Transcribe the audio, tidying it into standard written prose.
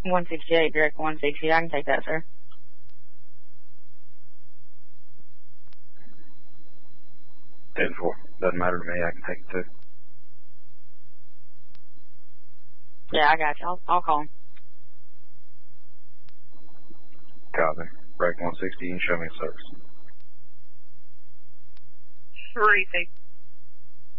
168, direct 160. I can take that, sir. Ten-4. Doesn't matter to me. I can take it too. Yeah, I got you. I'll call him. Copy. Break 160, you can show me a service. 360.